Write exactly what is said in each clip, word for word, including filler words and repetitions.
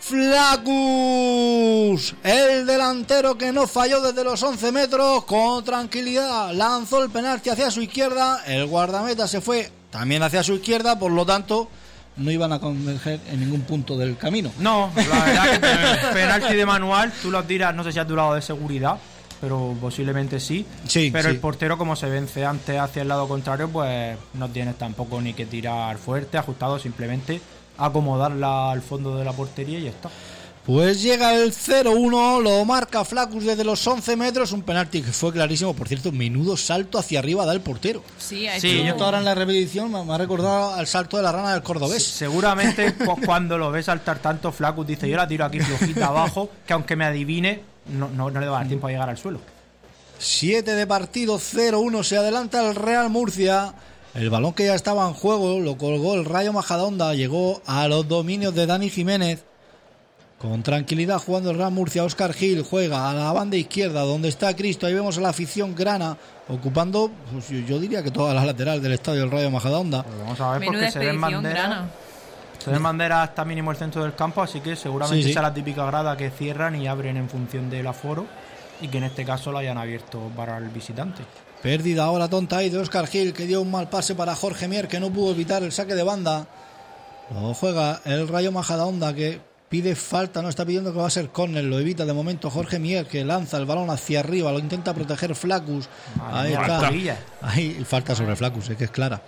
Flacus, el delantero que no falló desde los once metros, con tranquilidad lanzó el penalti hacia su izquierda, el guardameta se fue también hacia su izquierda, por lo tanto no iban a converger en ningún punto del camino. No, la verdad que el penalti de manual, tú lo tiras, no sé si a tu lado de seguridad, pero posiblemente sí, sí pero sí. El portero, como se vence antes hacia el lado contrario, pues no tienes tampoco ni que tirar fuerte, ajustado, simplemente acomodarla al fondo de la portería y ya está. Pues llega el cero uno, lo marca Flacus desde los once metros, un penalti que fue clarísimo, por cierto, menudo salto hacia arriba da el portero. Sí, ha sí, yo esto ahora en la repetición me ha recordado al salto de la rana del cordobés. Sí, seguramente cuando lo ves saltar tanto, Flacus dice, yo la tiro aquí flojita abajo, que aunque me adivine, no, no, no le va a dar tiempo a llegar al suelo. siete de partido, cero uno, se adelanta el Real Murcia. El balón que ya estaba en juego lo colgó el Rayo Majadahonda, llegó a los dominios de Dani Jiménez. Con tranquilidad jugando el Real Murcia, Óscar Gil juega a la banda izquierda donde está Cristo, ahí vemos a la afición grana ocupando, pues yo, yo diría que toda la lateral del estadio del Rayo Majadahonda. Pues vamos a ver, menuda porque se ven banderas, se ven banderas hasta mínimo el centro del campo, así que seguramente sí, sí. sea la típica grada que cierran y abren en función del aforo, y que en este caso lo hayan abierto para el visitante. Pérdida ahora tonta ahí de Óscar Gil, que dio un mal pase para Jorge Mier, que no pudo evitar el saque de banda. Lo juega el Rayo Majadahonda, que pide falta, no está pidiendo que va a ser córner, lo evita de momento Jorge Mier, que lanza el balón hacia arriba, lo intenta proteger Flacus. Ahí está, ahí falta sobre Flacus, es que es clara.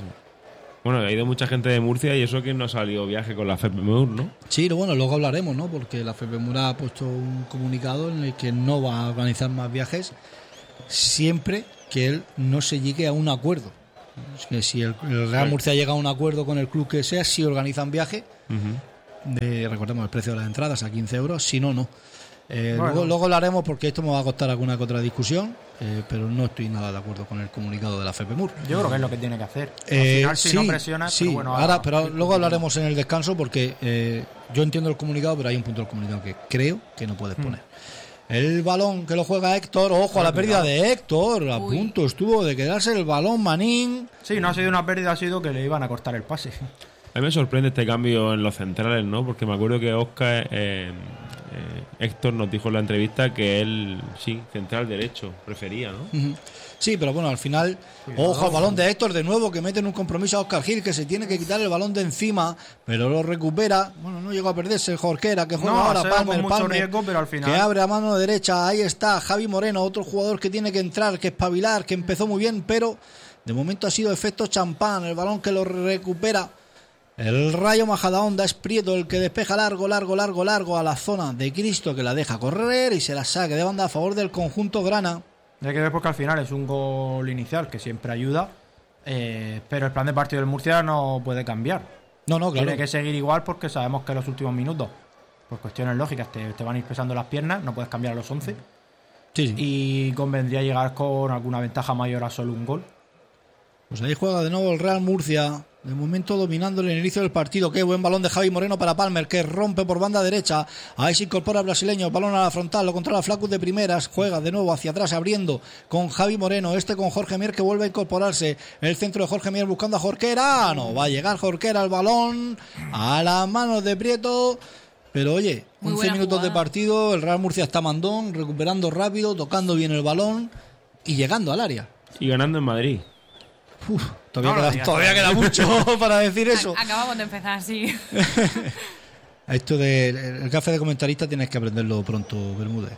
Bueno, ha ido mucha gente de Murcia y eso que no ha salido viaje con la FEPEMUR, ¿no? Sí, bueno, luego hablaremos, ¿no? Porque la FEPEMUR ha puesto un comunicado en el que no va a organizar más viajes siempre que él no se llegue a un acuerdo. Es que si el, el Real Murcia llega a un acuerdo con el club que sea, si organizan viaje, uh-huh. de, recordemos el precio de las entradas a quince euros, si no, no. Eh, bueno. luego, luego hablaremos porque esto me va a costar alguna que otra discusión, eh, pero no estoy nada de acuerdo con el comunicado de la FEPEMUR. Yo creo que es lo que tiene que hacer. Al eh, final, si sí, no presionas, sí, pero bueno, ahora, ahora, pero luego hablaremos en el descanso porque eh, yo entiendo el comunicado, pero hay un punto del comunicado que creo que no puedes poner. Hmm. El balón que lo juega Héctor, ojo a la pérdida de Héctor, a Uy. punto estuvo de quedarse el balón Manín. Sí, no ha sido una pérdida, ha sido que le iban a cortar el pase. A mí me sorprende este cambio en los centrales, ¿no? Porque me acuerdo que Óscar, eh, eh, Héctor nos dijo en la entrevista que él, sí, central derecho, prefería, ¿no? Uh-huh. Sí, pero bueno, al final, Cuidado. ojo al balón de Héctor de nuevo, que mete en un compromiso a Óscar Gil, que se tiene que quitar el balón de encima, pero lo recupera. Bueno, no llegó a perderse el Jorquera, que juega no, ahora Palmer, mucho Palmer riesgo, pero al final... que abre a mano derecha. Ahí está Javi Moreno, otro jugador que tiene que entrar, que espabilar, que empezó muy bien, pero de momento ha sido efecto champán. El balón que lo recupera el Rayo Majadahonda, es Prieto el que despeja largo, largo, largo, largo a la zona de Cristo, que la deja correr y se la saque de banda a favor del conjunto grana. Hay que ver porque al final es un gol inicial que siempre ayuda, eh, pero el plan de partido del Murcia no puede cambiar. No, no, claro. Tiene que seguir igual porque sabemos que en los últimos minutos, por cuestiones lógicas, te, te van a ir pesando las piernas, no puedes cambiar a los once. Sí, sí. Y convendría llegar con alguna ventaja mayor a solo un gol. Pues ahí juega de nuevo el Real Murcia, de momento dominando el inicio del partido. Qué buen balón de Javi Moreno para Palmer, que rompe por banda derecha. Ahí se incorpora el brasileño, el balón a la frontal, lo controla Flacus de primeras, juega de nuevo hacia atrás abriendo con Javi Moreno, este con Jorge Mier, que vuelve a incorporarse. El centro de Jorge Mier buscando a Jorquera, no va a llegar Jorquera, el balón a las manos de Prieto. Pero oye, Muy once minutos jugada. de partido, el Real Murcia está mandón, recuperando rápido, tocando bien el balón y llegando al área. Y ganando en Madrid. Uf, todavía, no, queda, no, todavía queda mucho para decir eso. Acabamos de empezar así. Esto del el café de comentarista tienes que aprenderlo pronto, Bermúdez.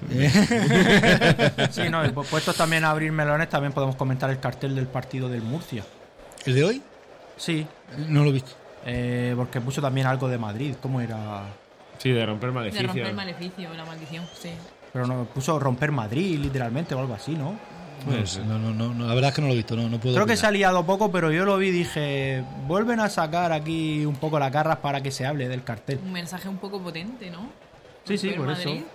Sí, no, y puestos también a abrir melones, también podemos comentar el cartel del partido del Murcia. ¿El de hoy? Sí. No lo he visto. Eh, porque puso también algo de Madrid, ¿cómo era? Sí, de romper maleficio. De romper el maleficio, la maldición, sí. Pero no, puso romper Madrid, literalmente, o algo así, ¿no? Pues, no, no, no, la verdad es que no lo he visto, no, no puedo. Creo opinar. que se ha liado poco, pero yo lo vi y dije, vuelven a sacar aquí un poco las garras para que se hable del cartel. Un mensaje un poco potente, ¿no? Sí, sí, por Madrid. eso.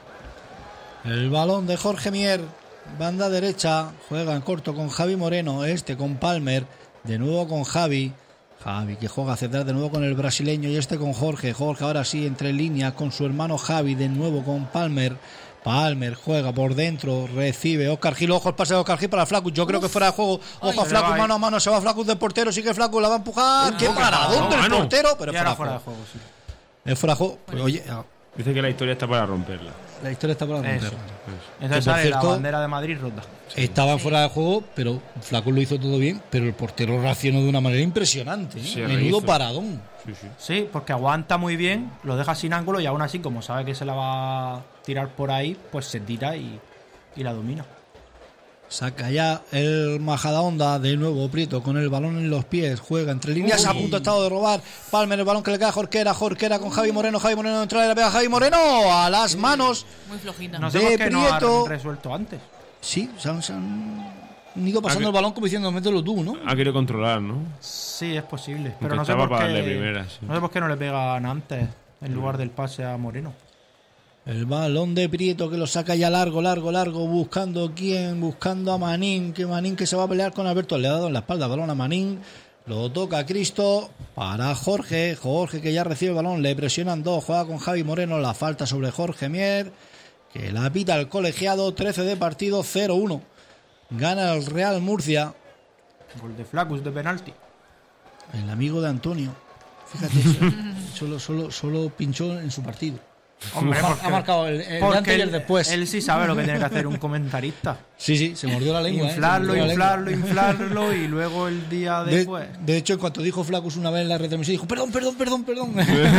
El balón de Jorge Mier, banda derecha, juega en corto con Javi Moreno, este con Palmer, de nuevo con Javi. Javi que juega hacia atrás de nuevo con el brasileño y este con Jorge. Jorge ahora sí entre líneas con su hermano Javi, de nuevo con Palmer. Palmer juega por dentro, recibe Óscar Gil, ojo el pase de Óscar Gil para Flacus, yo creo que fuera de juego, ojo a Flacus, mano a mano, se va Flacus del portero, sigue Flacus, la va a empujar, qué paradón del portero, pero fuera, fuera de juego. Sí. Es fuera de juego. Pues, oye, Dice que la historia está para romperla. la historia está para romper. Eso. Eso. Entonces Que, por sale cierto, la bandera de Madrid rota. Estaba fuera de juego, pero Flaco lo hizo todo bien, pero el portero reaccionó de una manera impresionante. ¿eh? Sí, Menudo rehizo. paradón. Sí, sí. Sí, porque aguanta muy bien, lo deja sin ángulo y aún así, como sabe que se la va a tirar por ahí, pues se tira y, y la domina. Saca ya el Majadahonda, de nuevo Prieto con el balón en los pies, juega entre líneas, Uy. a punto estado de robar Palmer, el balón que le queda a Jorquera, Jorquera con Javi Moreno, Javi Moreno entra y la pega a Javi Moreno a las manos. Muy flojita. No sé De por qué no Prieto. han resuelto antes. Sí, se han, se han ido pasando Ah, el balón como diciendo, mételo tú, ¿no? Ha querido controlar, ¿no? Sí, es posible. Pero Aunque no sé, estaba por para qué, darle primera, sí. no sé por qué no le pegan antes en lugar del pase a Moreno. El balón de Prieto que lo saca ya largo, largo, largo, buscando quién, buscando a Manín, que Manín que se va a pelear con Alberto, le ha dado en la espalda, balón a Manín, lo toca Cristo, para Jorge, Jorge que ya recibe el balón, le presionan dos, juega con Javi Moreno, la falta sobre Jorge Mier, que la pita el colegiado, trece de partido, cero uno, gana el Real Murcia, Gol de Flacus de penalti. el amigo de Antonio, fíjate, solo, solo, solo pinchó en su partido. Hombre, Ha- porque- ha marcado el, el Porque antes y el él, después. él sí sabe lo que tiene que hacer un comentarista. Sí, sí, se mordió la lengua. ¿eh? Se Inflarlo, mordió la inflarlo, lengua. inflarlo y luego el día De, después. de hecho, en cuanto dijo Flacus una vez en la retransmisión, dijo, perdón, perdón, perdón, perdón.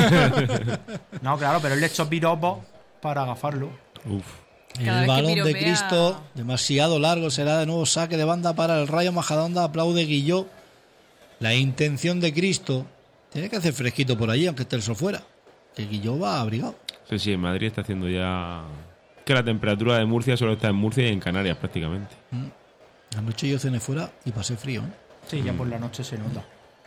No, claro, pero él le echó piropos para agafarlo. Uf. Cada El vez que balón de piropea- Cristo, demasiado largo, será de nuevo saque de banda para el Rayo Majadahonda, aplaude Guilló. La intención de Cristo, tiene que hacer fresquito por allí, aunque esté el sol fuera. Que Guilló va abrigado. Sí, sí, en Madrid está haciendo ya... Que la temperatura de Murcia solo está en Murcia y en Canarias prácticamente. Anoche yo cené fuera y pasé frío. ¿eh? Sí, ya por la noche se nota.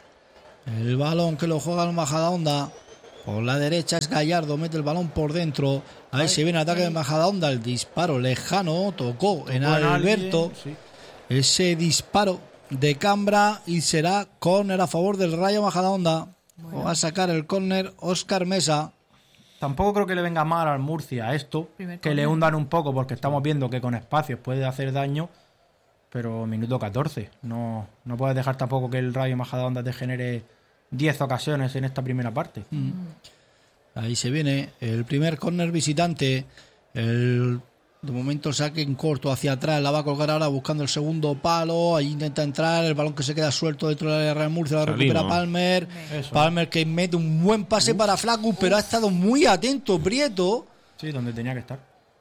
El balón que lo juega el Majadahonda. Por la derecha es Gallardo, mete el balón por dentro. Ahí se viene el ataque de Majadahonda. El disparo lejano, tocó en Tocó en Alberto. alguien, sí. Ese disparo de Cambra y será córner a favor del Rayo Majadahonda. Va a sacar el córner Óscar Mesa. Tampoco creo que le venga mal al Murcia esto, Primer que córner. le hundan un poco porque estamos viendo que con espacios puede hacer daño, pero minuto catorce. No, no puedes dejar tampoco que el Rayo Majadahonda te genere diez ocasiones en esta primera parte. Ahí se viene el primer córner visitante. El, de momento saque en corto hacia atrás. La va a colgar ahora buscando el segundo palo. Ahí intenta entrar. El balón que se queda suelto dentro de la Real Murcia. Lo Salimos. recupera Palmer. Eso. Palmer que mete un buen pase para Flacus, pero ha estado muy atento Prieto. Sí, donde tenía que estar.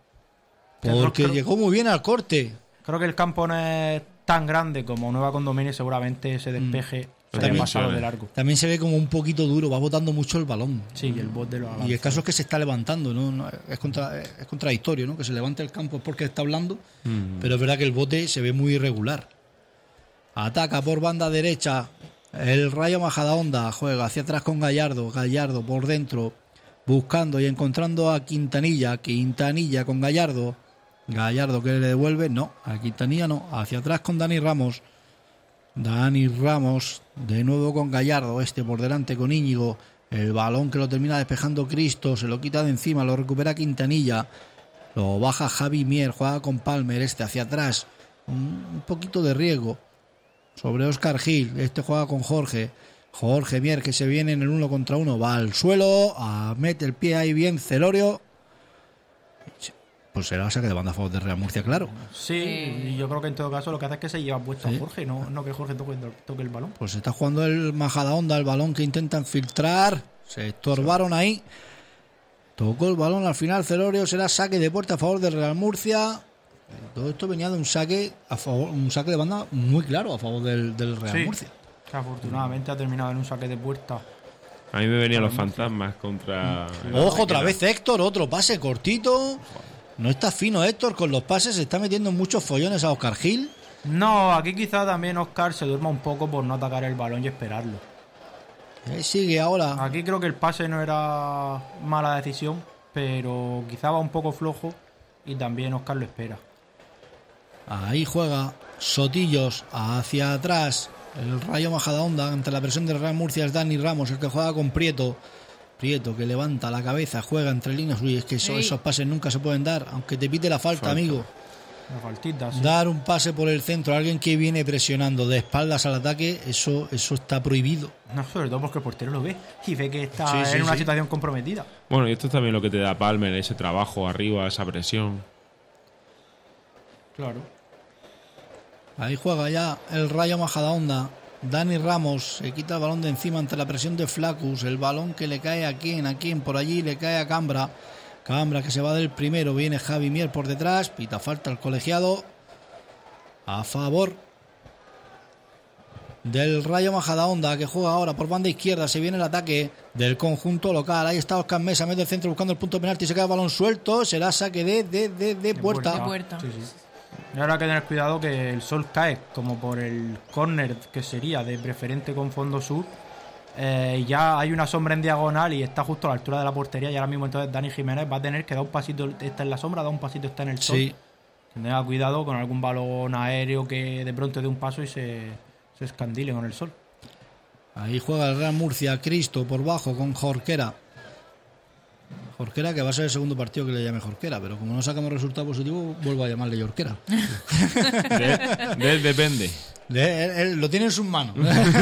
Porque Creo- llegó muy bien al corte. Creo que el campo no es tan grande como Nueva Condominio, seguramente ese despeje se haya También pasado suele. de largo. También se ve como un poquito duro. Va botando mucho el balón. Sí, y el bot de los Y el caso es que se está levantando, ¿no? No, es, contra- es contradictorio, ¿no? Que se levante el campo porque está hablando, pero es verdad que el bote se ve muy irregular. Ataca por banda derecha el Rayo Majadahonda, juega hacia atrás con Gallardo, Gallardo por dentro, buscando y encontrando a Quintanilla, Quintanilla con Gallardo, Gallardo que le devuelve, no, a Quintanilla no, hacia atrás con Dani Ramos, Dani Ramos, de nuevo con Gallardo, este por delante con Íñigo, el balón que lo termina despejando Cristo, se lo quita de encima, lo recupera Quintanilla, lo baja Javi Mier, juega con Palmer, este hacia atrás, un, un poquito de riesgo sobre Óscar Gil, este juega con Jorge, Jorge Mier que se viene en el uno contra uno, va al suelo, a, mete el pie ahí bien, Celorio, pues será saque de banda a favor de Real Murcia, claro. Sí, y yo creo que en todo caso lo que hace es que se lleva puesto Sí. a Jorge, no, no que Jorge toque, toque el balón. Pues está jugando el Majadahonda, el balón que intentan filtrar. Se estorbaron ahí. Tocó el balón al final. Celorio, será saque de puerta a favor del Real Murcia. Todo esto venía de un saque a favor, un saque de banda muy claro a favor del, del Real Sí. Murcia. Que afortunadamente ha terminado en un saque de puerta. A mí me venían los fantasmas contra... Ojo, otra vez Héctor, otro pase cortito. No está fino Héctor con los pases, se está metiendo muchos follones a Óscar Gil. No, aquí quizá también Óscar se duerma un poco por no atacar el balón y esperarlo. Ahí sigue ahora. Aquí creo que el pase no era mala decisión, pero quizá va un poco flojo y también Óscar lo espera. Ahí juega Sotillos hacia atrás. El Rayo Majadahonda ante la presión del Real Murcia es Dani Ramos, el que juega con Prieto. Prieto que levanta la cabeza, juega entre líneas. Uy, es que eso- Ey. esos pases nunca se pueden dar, aunque te pite la falta, Falta. amigo. Una faltita, sí. Dar un pase por el centro a alguien que viene presionando de espaldas al ataque, eso, eso está prohibido. No, sobre todo porque el portero lo ve y ve que está Sí, sí, en una sí. situación comprometida. Bueno, y esto es también lo que te da Palmer, ese trabajo arriba, esa presión. Claro. Ahí juega ya el Rayo Majadahonda. Dani Ramos se quita el balón de encima ante la presión de Flacus. El balón que le cae a quien, a quien, por allí le cae a Cambra. Cambra que se va del primero. Viene Javi Mier por detrás. Pita falta al colegiado. A favor del Rayo Majadahonda, que juega ahora por banda izquierda. Se viene el ataque del conjunto local. Ahí está Óscar Mesa, mete el centro buscando el punto de penalti. Se queda el balón suelto. Será saque de, de, de, de puerta. De puerta. Sí, sí. Y ahora hay que tener cuidado que el sol cae como por el córner que sería de preferente con fondo sur. Eh, ya hay una sombra en diagonal y está justo a la altura de la portería. Y ahora mismo entonces Dani Jiménez va a tener que dar un pasito, está en la sombra, da un pasito, está en el sol. Sí. Tenga cuidado con algún balón aéreo que de pronto dé un paso y se, se escandile con el sol. Ahí juega el Real Murcia, Cristo por bajo con Jorquera. Jorquera, que va a ser el segundo partido que le llame Jorquera, pero como no sacamos resultado positivo, vuelvo a llamarle Jorquera. De, de él depende. De él, él lo tiene en sus manos.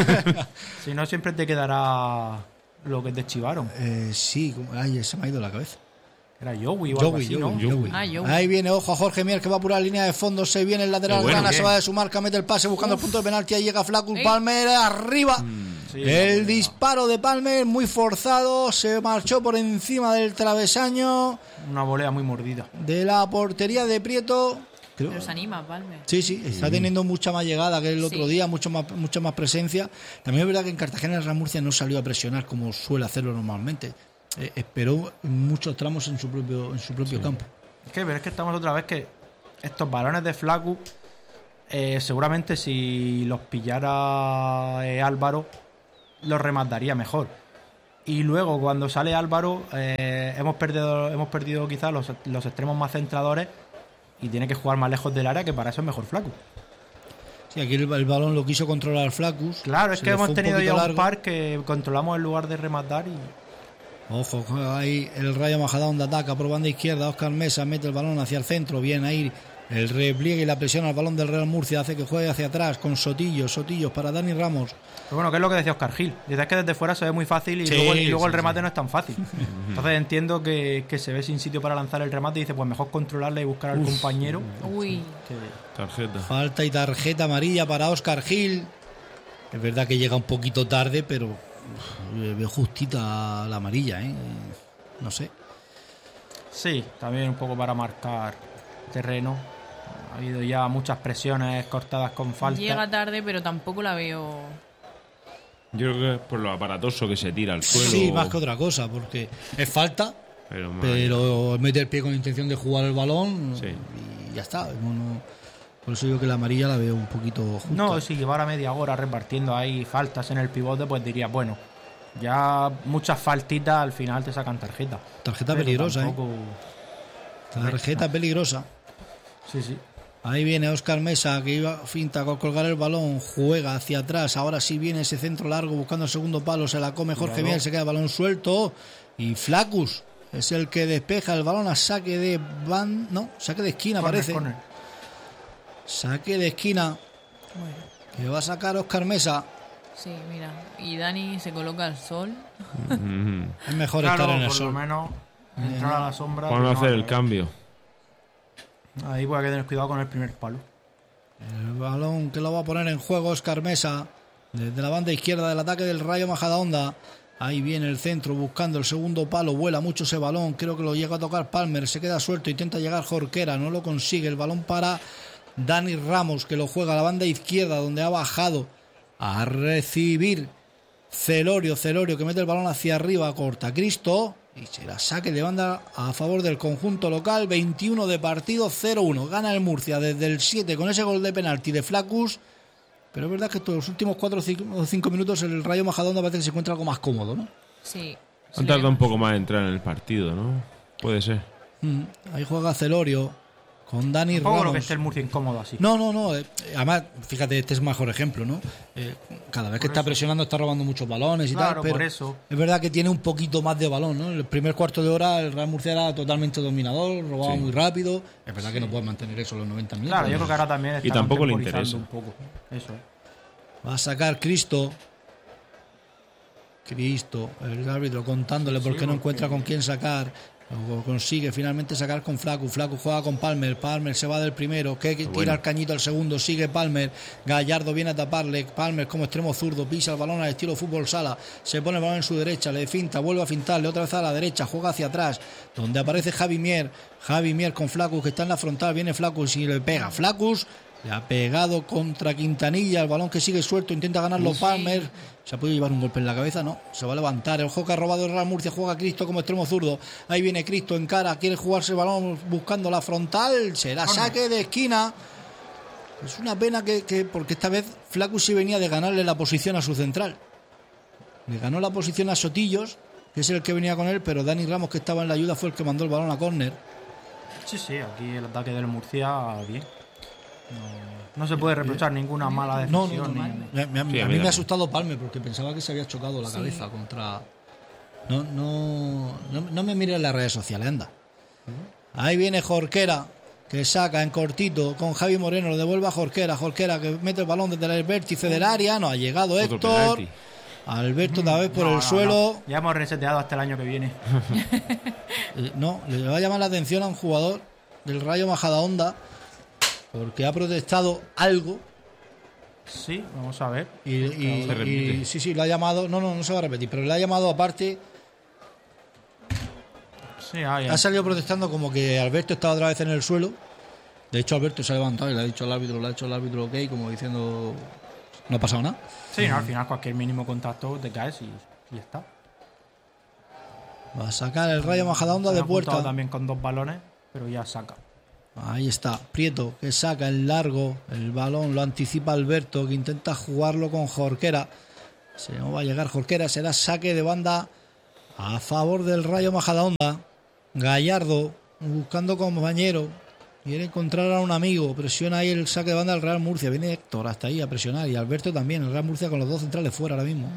Si no, siempre te quedará lo que te chivaron. eh, sí, como- ay, se me ha ido la cabeza. Era Joey o algo Joey, así, ¿no? Joey, Joey. Ah, Joey. Ahí viene, ojo a Jorge Mier, que va a apurar línea de fondo. Se viene el lateral, Qué bueno, gana, bien. se va de su marca, mete el pase buscando el punto de penalti. Ahí llega Flacus Ey. Palmer arriba. Sí, El no, disparo de Palmer, muy forzado. Se marchó por encima del travesaño una volea muy mordida. de la portería de Prieto. Creo- Pero se anima, Palmer. Sí, sí, está teniendo mucha más llegada que el otro Sí. día, mucho más, mucha más presencia. También es verdad que en Cartagena el Real Murcia no salió a presionar como suele hacerlo normalmente. Eh, esperó muchos tramos en su propio, en su propio campo. Es que, pero es que estamos otra vez que estos balones de Flacu, eh, seguramente si los pillara eh, Álvaro, los remataría mejor. Y luego cuando sale Álvaro, eh, hemos perdido hemos perdido quizás los, los extremos más centradores y tiene que jugar más lejos del área, que para eso es mejor Flacu. Sí, aquí el, el balón lo quiso controlar Flacus. Claro, es Se que le fue hemos un tenido poquito ya largo. un par que controlamos en lugar de rematar y... Ojo, juega ahí el Rayo Majadahonda, ataca por banda izquierda. Óscar Mesa mete el balón hacia el centro. Bien ahí el repliegue y la presión al balón del Real Murcia hace que juegue hacia atrás con Sotillos, Sotillos para Dani Ramos. Pero bueno, que es lo que decía Oscar Gil. Dices que desde fuera se ve muy fácil y Sí, luego, y luego sí, el remate sí. no es tan fácil. Entonces entiendo que, que se ve sin sitio para lanzar el remate y dice, pues mejor controlarle y buscar al compañero. Uy. que- Tarjeta. Falta y tarjeta amarilla para Óscar Gil. Es verdad que llega un poquito tarde, pero uf, le veo justita la amarilla, ¿eh? No sé. Sí, también un poco para marcar terreno. Ha habido ya muchas presiones cortadas con falta. Llega tarde, pero tampoco la veo. Yo creo que es por lo aparatoso que se tira al suelo. Sí, más que otra cosa, porque es falta, Pero, madre, pero mete el pie con intención de jugar el balón Sí. y ya está. No, no- por eso digo que la amarilla la veo un poquito justa. No, si llevara media hora repartiendo ahí faltas en el pivote, pues diría, bueno, ya muchas faltitas al final te sacan tarjeta. Tarjeta Pero peligrosa, tampoco- ¿eh? Tarjeta peligrosa. Sí, sí. Ahí viene Óscar Mesa, que iba finta con colgar el balón, juega hacia atrás. Ahora sí viene ese centro largo buscando el segundo palo, se la come Jorge Cuidado. Miel, se queda el balón suelto. Y Flacus es el que despeja el balón a saque de van, no, saque de esquina Corner, parece. corner. Saque de esquina Bueno, que va a sacar Óscar Mesa. sí, mira. Y Dani se coloca al sol. Ujú. Es mejor Claro, estar en el por lo sol. menos entrar a la sombra. Vamos a pues, hacer no, el no. cambio. Ahí pues hay que tener cuidado con el primer palo. El balón que lo va a poner en juego Óscar Mesa desde la banda izquierda del ataque del Rayo Majadahonda. Ahí viene el centro buscando el segundo palo, vuela mucho ese balón, creo que lo llega a tocar Palmer, se queda suelto, intenta llegar Jorquera, no lo consigue, el balón para Dani Ramos, que lo juega a la banda izquierda donde ha bajado a recibir Celorio, Celorio que mete el balón hacia arriba, corta Cristo y será saque de banda a favor del conjunto local. Veintiuno de partido, cero uno, gana el Murcia desde el siete con ese gol de penalti de Flacus. Pero es verdad que estos los últimos cuatro o cinco minutos el Rayo Majadahonda parece que se encuentra algo más cómodo, ¿no? Sí. Han tardado un poco más en entrar en el partido, ¿no? Puede ser. Mm, ahí juega Celorio, con Dani Tampoco Ramos. lo que esté el Murcia incómodo así. No, no, no. eh, Además, fíjate, este es mejor ejemplo, ¿no? Eh, cada vez que está presionando está robando muchos balones y Claro, tal, pero por eso. es verdad que tiene un poquito más de balón, ¿no? El primer cuarto de hora el Real Murcia era totalmente dominador, robaba Sí. muy rápido. Es verdad que no puede mantener eso los noventa minutos. Claro, yo creo que ahora también está Y tampoco le contemporizando interesa. un poco. Eso es. Va a sacar Cristo. Cristo, el árbitro contándole por Sí, qué no porque- encuentra con quién sacar. Luego consigue finalmente sacar con Flaco. Flaco juega con Palmer. Palmer se va del primero. Que tira bueno. el cañito al segundo. Sigue Palmer. Gallardo viene a taparle. Palmer como extremo zurdo. Pisa el balón al estilo fútbol sala. Se pone el balón en su derecha. Le finta. Vuelve a fintarle. Otra vez a la derecha. Juega hacia atrás. Donde aparece Javi Mier. Javi Mier con Flacus que está en la frontal. Viene Flacus y le pega. Flacus le ha pegado contra Quintanilla. El balón que sigue suelto. Intenta ganarlo Palmer. Se ha podido llevar un golpe en la cabeza, no. Se va a levantar. El juego que ha robado el Real Murcia juega Cristo como extremo zurdo. Ahí viene Cristo en cara. Quiere jugarse el balón buscando la frontal. Será saque de esquina. Es una pena que, que porque esta vez Flacus sí venía de ganarle la posición a su central. Le ganó la posición a Sotillos, que es el que venía con él, pero Dani Ramos, que estaba en la ayuda, fue el que mandó el balón a córner. Sí, sí, aquí el ataque del Murcia, bien. No, no se puede reprochar ninguna mala No, decisión. no, no. ni- Me- me- Sí, a a mí mí me ha también. asustado Palmer porque pensaba que se había chocado la Sí. cabeza contra. No, no, no, no me mires en las redes sociales, anda. Ahí viene Jorquera, que saca en cortito con Javi Moreno, lo devuelve a Jorquera. Jorquera que mete el balón desde el vértice del área. No ha llegado Otro Héctor. penalti. Alberto otra vez por No, el no, suelo. no. Ya hemos reseteado hasta el año que viene. Eh, No, le va a llamar la atención a un jugador del Rayo Majadahonda porque ha protestado algo. Sí, vamos a ver. Y, y- Se repite. y- sí, sí, lo ha llamado. No, no, no se va a repetir, pero le ha llamado aparte. Sí, ahí, Ha salido protestando como que Alberto estaba otra vez en el suelo. De hecho, Alberto se ha levantado y le ha dicho al árbitro, le ha hecho al árbitro ok, como diciendo no ha pasado nada. sí, no, al final cualquier mínimo contacto te caes y, y ya está. Va a sacar el Rayo Majadahonda Se de ha apuntado puerta. también con dos balones, pero ya saca. Ahí está, Prieto, que saca el largo, el balón lo anticipa Alberto, que intenta jugarlo con Jorquera. Se no va a llegar Jorquera, será saque de banda a favor del Rayo Majadahonda. Gallardo buscando compañero, quiere encontrar a un amigo, presiona ahí el saque de banda del Real Murcia. Viene Héctor hasta ahí a presionar y Alberto también. El Real Murcia con los dos centrales fuera ahora mismo.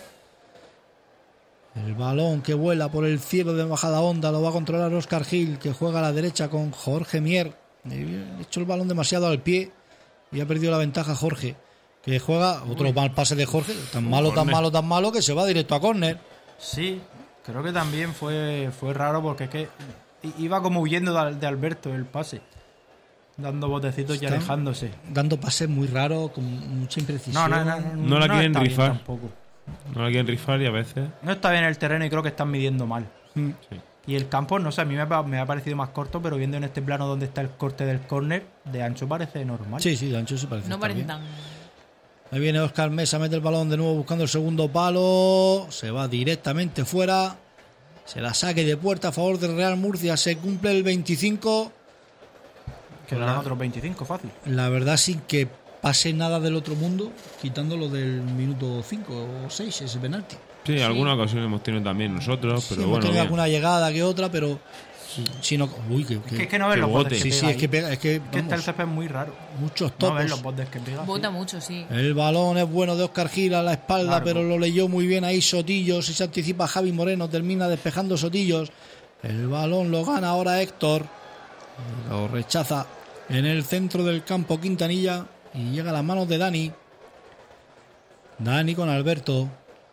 El balón que vuela por el cielo de Majadahonda lo va a controlar Óscar Gil, que juega a la derecha con Jorge Mier. Ha hecho el balón demasiado al pie y ha perdido la ventaja Jorge, que juega otro mal pase de Jorge, tan malo, tan córner. malo, tan malo que se va directo a córner. Sí, creo que también fue, fue raro porque es que i- iba como huyendo de, de Alberto el pase, dando botecitos y Está- alejándose. Dando pases muy raros, con mucha imprecisión. No, no, no, no, No la quieren está bien rifar. tampoco. No la quieren rifar y a veces. No está bien el terreno y creo que están midiendo mal. Mm. Sí. Y el campo, no sé, a mí me, pa- me ha parecido más corto, pero viendo en este plano donde está el corte del córner, de ancho parece normal. Sí, sí, de ancho se parece. No estar parece bien. tan. Ahí viene Óscar Mesa, mete el balón de nuevo buscando el segundo palo. Se va directamente fuera. Será saque de puerta a favor del Real Murcia. Se cumple el veinticinco. Quedarán otros veinticinco, fácil. La verdad, sin que pase nada del otro mundo, quitándolo del minuto cinco o seis, ese penalti. Sí, alguna ocasión hemos tenido también nosotros, Sí, pero hemos bueno. tenido bien. alguna llegada que otra, pero. Si no, uy, que, Es que, que- es que no ves que los bote. botes que sí, sí, pega es que ahí. pega, es que, Es que está el vamos, césped muy raro. muchos No ves los topos. botes que pega. Bota sí. mucho, sí. El balón es bueno de Óscar Gil a la espalda, Largo. pero lo leyó muy bien ahí Sotillos y se anticipa Javi Moreno, termina despejando Sotillos. El balón lo gana ahora Héctor, lo rechaza en el centro del campo Quintanilla y llega a las manos de Dani. Dani con Alberto.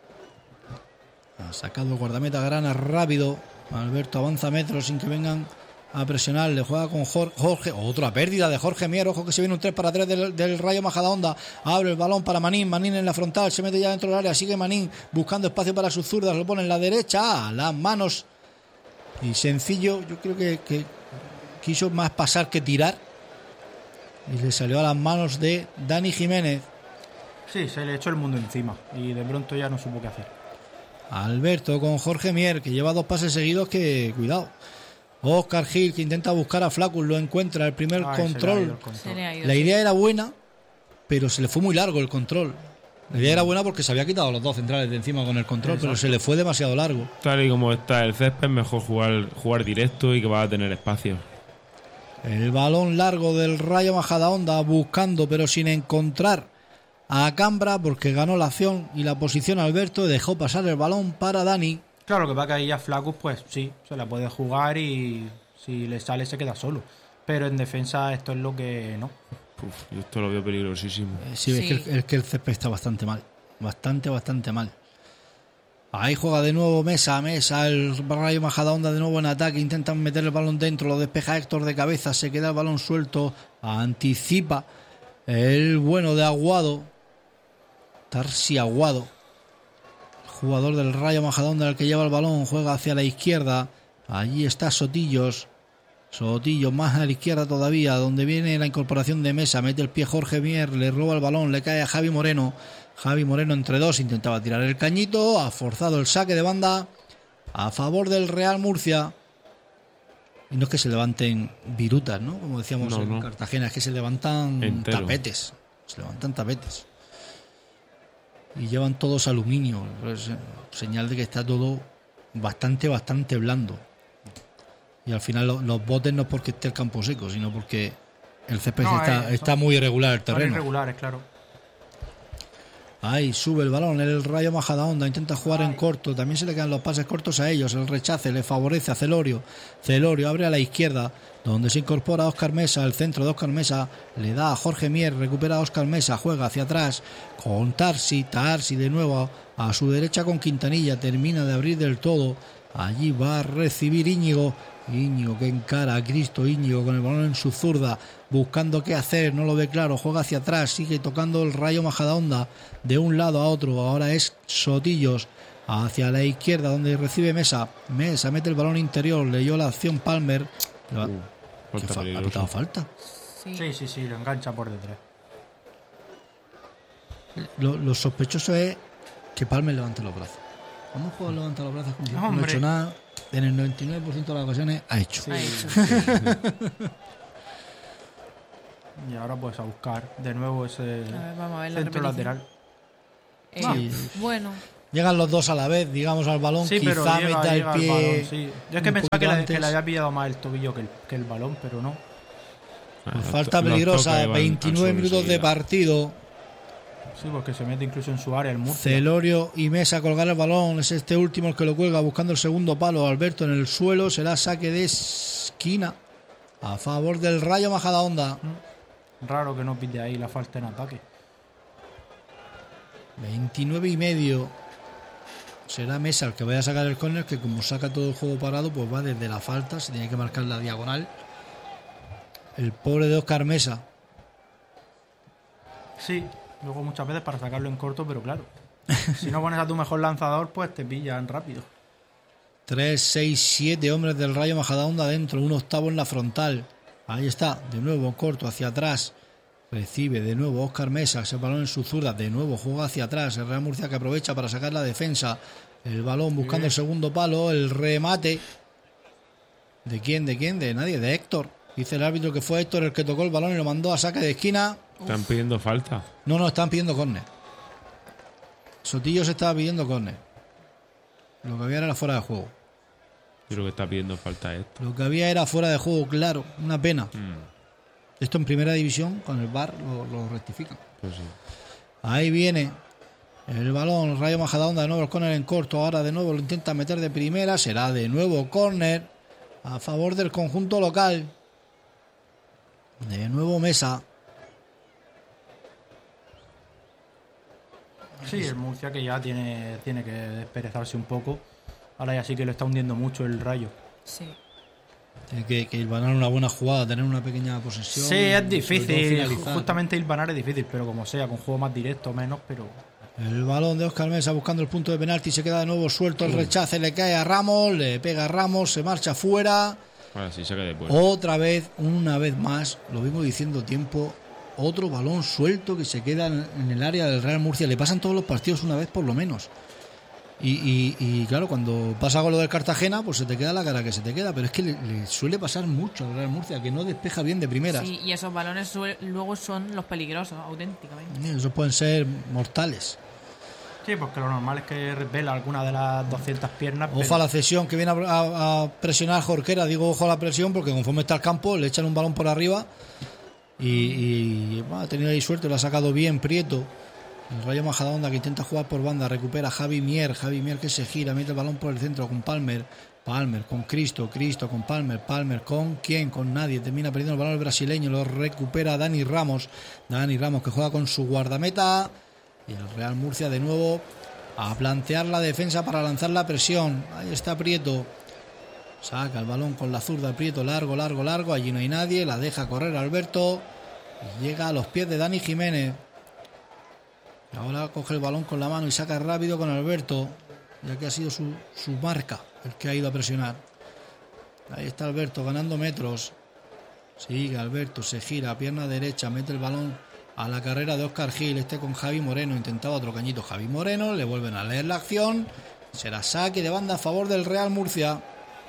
Ha sacado el guardameta Grana rápido. Alberto avanza metros sin que vengan a presionar. Le juega con Jor- Jorge. Otra pérdida de Jorge Mier. Ojo que se viene un tres para tres del, del Rayo Majadahonda. Abre el balón para Manín. Manín en la frontal. Se mete ya dentro del área. Sigue Manín buscando espacio para sus zurdas. Lo pone en la derecha. A las manos. Y sencillo. Yo creo que, que quiso más pasar que tirar. Y le salió a las manos de Dani Jiménez. Sí, se le echó el mundo encima. Y de pronto ya no supo qué hacer. Alberto con Jorge Mier, que lleva dos pases seguidos que, cuidado. Óscar Gil, que intenta buscar a Flacus, lo encuentra, el primer Ay, se le ha ido control. el control. Se le ha ido. La idea era buena, pero se le fue muy largo el control. La idea era buena porque se había quitado los dos centrales de encima con el control, pero se le fue demasiado largo. Tal y como está el césped, mejor jugar, jugar directo y que va a tener espacio. El balón largo del Rayo Majadahonda buscando pero sin encontrar a Cambra porque ganó la acción y la posición Alberto y dejó pasar el balón para Dani. Claro, que va a caer ya Flaccus, pues sí, se la puede jugar y si le sale se queda solo. Pero en defensa esto es lo que no. Uf, yo esto lo veo peligrosísimo. Eh, sí, Sí. Es, que el, es que el césped está bastante mal. Bastante, bastante mal. Ahí juega de nuevo Mesa a Mesa. El Rayo Majadahonda de nuevo en ataque. Intentan meter el balón dentro. Lo despeja Héctor de cabeza. Se queda el balón suelto. Anticipa el bueno de Aguado. Tarsi Aguado. Jugador del Rayo Majadahonda, el que lleva el balón. Juega hacia la izquierda. Allí está Sotillos. Sotillo más a la izquierda todavía, donde viene la incorporación de Mesa, mete el pie Jorge Mier, le roba el balón, le cae a Javi Moreno. Javi Moreno entre dos, intentaba tirar el cañito, ha forzado el saque de banda a favor del Real Murcia. Y no es que se levanten virutas, ¿no? Como decíamos No, en no. Cartagena, es que se levantan Entero. tapetes. Se levantan tapetes. Y llevan todos aluminio. Es señal de que está todo bastante, bastante blando. Y al final lo- los botes no es porque esté el campo seco, sino porque el césped No, está, eh, está son- muy irregular el Son terreno. irregulares, claro. Ahí sube el balón, el Rayo Majadahonda intenta jugar en corto, también se le quedan los pases cortos a ellos, el rechace le favorece a Celorio. Celorio abre a la izquierda, donde se incorpora Óscar Mesa, el centro de Óscar Mesa le da a Jorge Mier, recupera a Óscar Mesa, juega hacia atrás con Tarsi, Tarsi de nuevo a su derecha con Quintanilla, termina de abrir del todo, allí va a recibir Íñigo. Íñigo que encara a Cristo, Íñigo con el balón en su zurda, buscando qué hacer, no lo ve claro, juega hacia atrás, sigue tocando el Rayo Majadahonda de un lado a otro, ahora es Sotillos hacia la izquierda donde recibe Mesa, Mesa mete el balón interior, leyó la acción Palmer. Le va- Uh, ¿Qué falta fa- ¿Ha peligrosa. pitado falta? Sí. Sí, sí, sí, lo engancha por detrás. Lo, lo sospechoso es que Palmer levante los brazos. Cuando un jugador levanta los brazos como si no ha Hombre. hecho nada, en el noventa y nueve por ciento de las ocasiones ha hecho. Ha hecho. Y ahora pues a buscar de nuevo ese A ver, vamos a ver la centro repetición. lateral. Eh, Sí. Bueno, Llegan los dos a la vez, digamos, al balón, Sí, pero quizá llega, meta el llega al pie. balón, sí. Yo es que un pensaba que poquito le, antes. que le había pillado más el tobillo que el, que el balón, pero no. Ah, Pues los falta to- los peligrosa, toca y van al veintinueve suelo minutos de enseguida. partido. Sí, porque se mete incluso en su área el Murcia. Celorio y Mesa a colgar el balón. Es este último el que lo cuelga buscando el segundo palo. Alberto en el suelo. Será saque de esquina a favor del Rayo Majadahonda. Raro que no pide ahí la falta en ataque. veintinueve y medio. Será Mesa el que vaya a sacar el córner, que como saca todo el juego parado, pues va desde la falta. Se tiene que marcar la diagonal. El pobre de Óscar Mesa. Sí, luego muchas veces para sacarlo en corto, pero claro. Si no pones a tu mejor lanzador, pues te pillan rápido. tres, seis, siete hombres del Rayo Majadahonda adentro, un octavo en la frontal. Ahí está, de nuevo en corto hacia atrás. Recibe de nuevo Óscar Mesa, ese balón en su zurda, de nuevo juega hacia atrás. El Real Murcia que aprovecha para sacar la defensa. El balón buscando el segundo palo, el remate. ¿De quién? ¿De quién? De nadie, de Héctor. Dice el árbitro que fue Héctor el que tocó el balón y lo mandó a saque de esquina. Están pidiendo falta. No, no, están pidiendo córner. Sotillo se estaba pidiendo córner. Lo que había era fuera de juego. Yo creo que está pidiendo falta esto. Lo que había era fuera de juego, claro. Una pena. Mm, Esto en primera división, con el V A R lo, lo rectifican. pues sí. Ahí viene el balón, Rayo Majadahonda, de nuevo el córner en corto. Ahora de nuevo lo intenta meter de primera. Será de nuevo córner a favor del conjunto local. De nuevo Mesa. Sí, el Murcia que ya tiene, tiene que desperezarse un poco. Ahora ya sí que lo está hundiendo mucho el Rayo. sí. Tiene que, que hilvanar una buena jugada, tener una pequeña posesión. Sí, es sobre todo difícil. finalizar. Justamente Ilvanar es difícil, pero como sea, con juego más directo, menos, pero... El balón de Óscar Mesa buscando el punto de penalti. Se queda de nuevo suelto. El rechace le cae a Ramos. Le pega a Ramos. Se marcha fuera. Ahora sí, saca de puerta. Otra vez, una vez más, lo vimos diciendo tiempo, otro balón suelto que se queda en, en el área del Real Murcia. Le pasan todos los partidos una vez por lo menos. Y, y, y claro, cuando pasa con lo del Cartagena, pues se te queda la cara que se te queda. Pero es que le, le suele pasar mucho al Real Murcia, que no despeja bien de primeras. Sí, y esos balones sue- luego son los peligrosos, auténticamente. Esos pueden ser mortales. Sí, porque lo normal es que revela alguna de las doscientas piernas. Ojo pero- a la cesión que viene a, a- a presionar Jorquera. Digo ojo a la presión porque conforme está el campo le echan un balón por arriba y, y, bueno, ha tenido ahí suerte, lo ha sacado bien Prieto. El Rayo Majadahonda que intenta jugar por banda, recupera Javi Mier, Javi Mier que se gira, mete el balón por el centro con Palmer, Palmer con Cristo, Cristo con Palmer, Palmer con quién, con nadie, termina perdiendo el balón el brasileño, lo recupera Dani Ramos, Dani Ramos que juega con su guardameta y el Real Murcia de nuevo a plantear la defensa para lanzar la presión. Ahí está Prieto, saca el balón con la zurda Prieto, largo, largo, largo, allí no hay nadie, la deja correr Alberto y llega a los pies de Dani Jiménez. Y ahora coge el balón con la mano y saca rápido con Alberto, ya que ha sido su, su marca el que ha ido a presionar. Ahí está Alberto ganando metros. Sigue Alberto, se gira, pierna derecha, mete el balón a la carrera de Óscar Gil, este con Javi Moreno, intentaba otro cañito Javi Moreno, le vuelven a leer la acción, será saque de banda a favor del Real Murcia.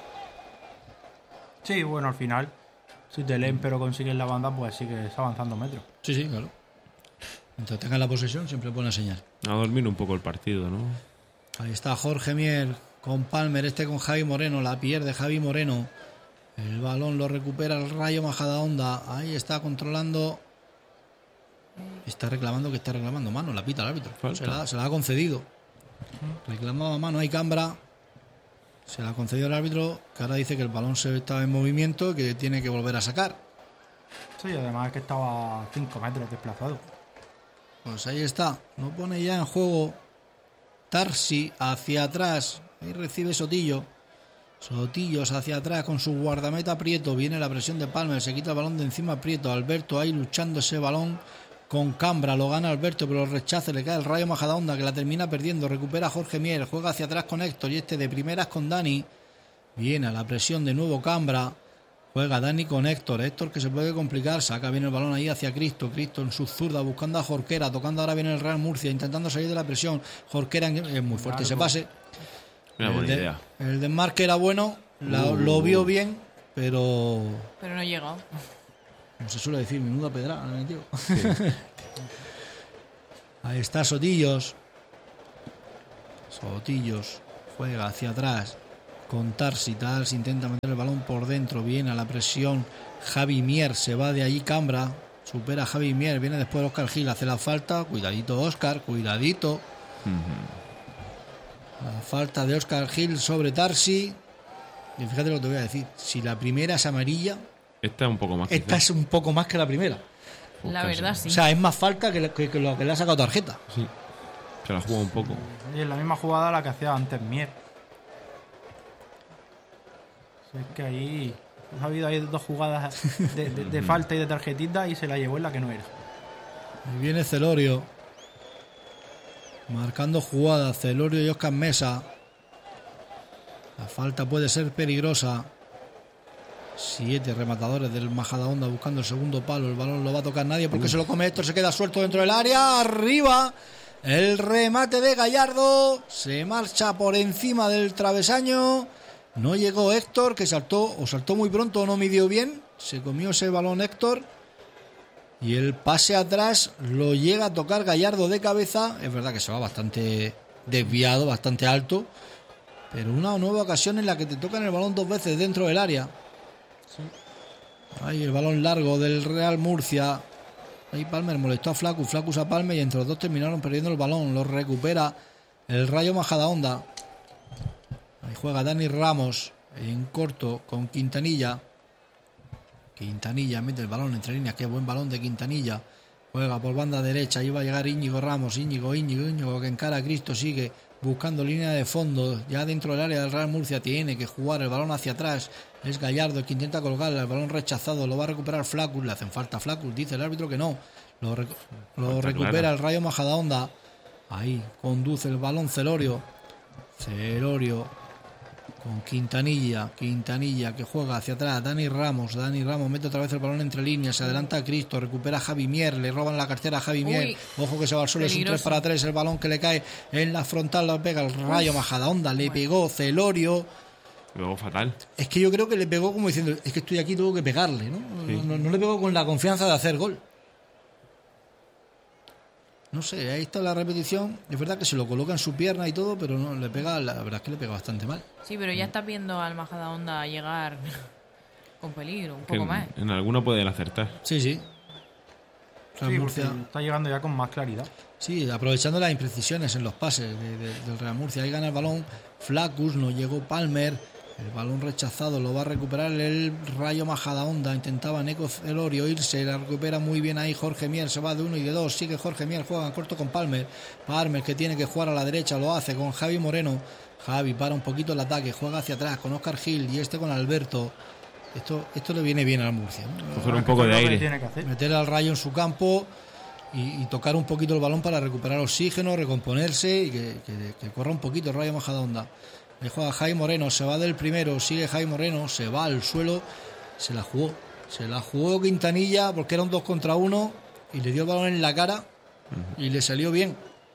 Sí, bueno, al final, si te leen pero consigues la banda, pues sigues avanzando metros. Sí, sí, claro. Mientras tengan la posesión siempre buena señal. A dormir un poco el partido, ¿no? Ahí está Jorge Mier con Palmer, este con Javi Moreno, la pierde Javi Moreno. El balón lo recupera el Rayo Majadahonda. Ahí está controlando. Está reclamando que está reclamando mano, la pita el árbitro. Falta. Se la, se la ha concedido. Reclamaba mano, hay Cambra. Se la ha concedido el árbitro, que ahora dice que el balón se estaba en movimiento, que tiene que volver a sacar. Sí, además es que estaba a cinco metros desplazado. Pues ahí está, no pone ya en juego Tarsi hacia atrás, ahí recibe Sotillo, Sotillos hacia atrás con su guardameta Prieto, viene la presión de Palmer, se quita el balón de encima Prieto, Alberto ahí luchando ese balón con Cambra, lo gana Alberto pero lo rechaza, le cae el Rayo Majadahonda que la termina perdiendo, recupera Jorge Mier, juega hacia atrás con Héctor y este de primeras con Dani, viene a la presión de nuevo Cambra. Juega Dani con Héctor, Héctor que se puede complicar, saca bien el balón ahí hacia Cristo, Cristo en su zurda buscando a Jorquera, tocando ahora bien el Real Murcia, intentando salir de la presión, Jorquera es muy fuerte ese pase. Una el, buena de- idea. el desmarque era bueno, la- Uh. lo vio bien, pero Pero no ha llegado. como se suele decir, menuda pedrada, ¿no, tío? Ahí está Sotillos, Sotillos juega hacia atrás con Tarsi, Tarsi intenta meter el balón por dentro, viene a la presión Javi Mier, se va de allí Cambra, supera a Javi Mier, viene después Óscar Gil, hace la falta, cuidadito Óscar, cuidadito, la falta de Óscar Gil sobre Tarsi, y fíjate lo que te voy a decir, si la primera es amarilla, Esta es un poco más. esta quizás. es un poco más que la primera, La casi. verdad, sí. o sea, es más falta que, que- que lo que le ha sacado tarjeta. Sí. Se la juega un poco. Y es la misma jugada la que hacía antes Mier. Si es que ahí ha habido ahí dos jugadas de, de- de falta y de tarjetita y se la llevó en la que no era. Y viene Celorio. Marcando jugada. Celorio y Óscar Mesa. La falta puede ser peligrosa. Siete rematadores del Majadahonda buscando el segundo palo. El balón lo va a tocar nadie porque se lo come Héctor. Se queda suelto dentro del área. Arriba. El remate de Gallardo. Se marcha por encima del travesaño. No llegó Héctor, que saltó o saltó muy pronto o no midió bien. Se comió ese balón Héctor. Y el pase atrás lo llega a tocar Gallardo de cabeza. Es verdad que se va bastante desviado, bastante alto. Pero una nueva ocasión en la que te tocan el balón dos veces dentro del área. Ahí el balón largo del Real Murcia. Ahí Palmer molestó a Flacus, Flacus a Palmer y entre los dos terminaron perdiendo el balón. Lo recupera el Rayo Majadahonda. Ahí juega Dani Ramos en corto con Quintanilla. Quintanilla mete el balón entre líneas, qué buen balón de Quintanilla. Juega por banda derecha, ahí va a llegar Íñigo Ramos, Íñigo, Íñigo, Íñigo que encara a Cristo, sigue buscando línea de fondo, ya dentro del área del Real Murcia tiene que jugar el balón hacia atrás. Es Gallardo el que intenta colgarle, el balón rechazado, lo va a recuperar Flacus, le hacen falta a Flacus, dice el árbitro que no. Lo, rec- lo Falta recupera clara. el Rayo Majadahonda. Ahí conduce el balón Celorio. Celorio con Quintanilla, Quintanilla que juega hacia atrás, Dani Ramos, Dani Ramos mete otra vez el balón entre líneas, se adelanta a Cristo, recupera a Javi Mier, le roban la cartera a Javi Mier, Uy, ojo que se va al suelo, es un peligroso. tres para tres, el balón que le cae en la frontal, lo pega el Rayo Majadahonda, le pegó Celorio, Luego fatal. es que yo creo que le pegó como diciendo, es que estoy aquí, tengo que pegarle, ¿no? Sí. No, no le pegó con la confianza de hacer gol. No sé, ahí está la repetición. Es verdad que se lo coloca en su pierna y todo, pero no le pega, la verdad es que le pega bastante mal. Sí, pero ya estás viendo al Majadahonda llegar con peligro, un Que poco en, más. en alguno pueden acertar. Sí, sí. Real Sí, Murcia, porque está llegando ya con más claridad. sí, aprovechando las imprecisiones en los pases de- de- del Real Murcia. Ahí gana el balón Flacus, no llegó Palmer. El balón rechazado lo va a recuperar el Rayo Majadahonda. Intentaba Neco Celorio irse, la recupera muy bien ahí Jorge Mier. Se va de uno y de dos. Sigue Jorge Mier, juega en corto con Palmer. Palmer que tiene que jugar a la derecha, lo hace con Javi Moreno. Javi para un poquito el ataque, juega hacia atrás con Oscar Gil y este con Alberto. Esto, esto le viene bien al Murcia, ¿no? Coger un poco de Esto es lo que aire. tiene que hacer. Meter al Rayo en su campo y, y tocar un poquito el balón para recuperar oxígeno, recomponerse y que, que- que corra un poquito el Rayo Majadahonda. Le juega Jaime Moreno, se va del primero, sigue Jaime Moreno, se va al suelo, se la jugó. Se la jugó Quintanilla porque era un dos contra uno y le dio el balón en la cara y le salió bien.